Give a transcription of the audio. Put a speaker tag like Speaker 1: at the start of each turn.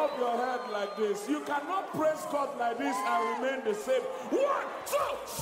Speaker 1: bob your head like this. You cannot praise God like this and remain the same. 1, 2,